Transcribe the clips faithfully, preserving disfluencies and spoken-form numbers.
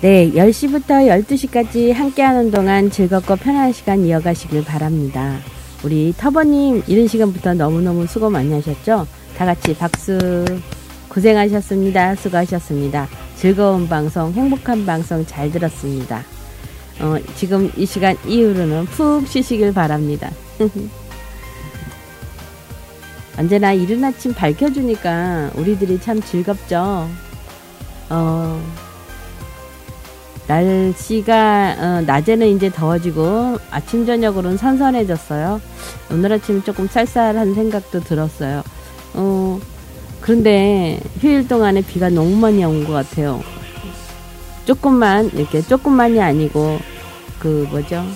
네, 열 시부터 열두 시까지 함께하는 동안 즐겁고 편안한 시간 이어가시길 바랍니다. 우리 터보님 이른 시간부터 너무너무 수고 많이 하셨죠? 다 같이 박수. 고생하셨습니다. 수고하셨습니다. 즐거운 방송, 행복한 방송 잘 들었습니다. 어, 지금 이 시간 이후로는 푹 쉬시길 바랍니다. 언제나 이른 아침 밝혀주니까 우리들이 참 즐겁죠. 어, 날씨가 어, 낮에는 이제 더워지고 아침 저녁으로는 선선해졌어요. 오늘 아침 조금 쌀쌀한 생각도 들었어요. 어, 그런데 휴일 동안에 비가 너무 많이 온 것 같아요. 조금만 이렇게 조금만이 아니고 그 뭐죠?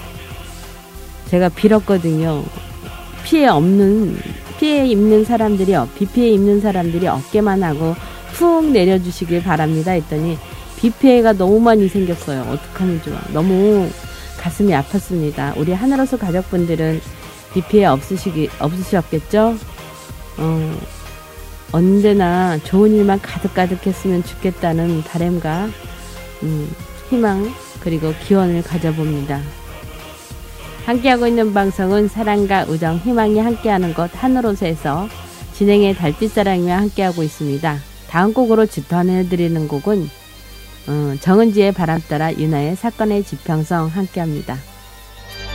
제가 빌었거든요. 피해 없는 피해 입는 사람들이 비 피해 입는 사람들이 없게만 하고 푹 내려주시길 바랍니다. 했더니 비 피해가 너무 많이 생겼어요. 어떡하면 좋아. 너무 가슴이 아팠습니다. 우리 하늘호수 가족분들은 비 피해 없으시기 없으셨겠죠? 어, 언제나 좋은 일만 가득가득했으면 좋겠다는 바람과 음, 희망 그리고 기원을 가져봅니다. 함께하고 있는 방송은 사랑과 우정, 희망이 함께하는 곳 하늘호수에서 진행의 달빛사랑이와 함께하고 있습니다. 다음 곡으로 집전해드리는 곡은 어, 정은지의 바람 따라 윤하의 사건의 지평선 함께합니다.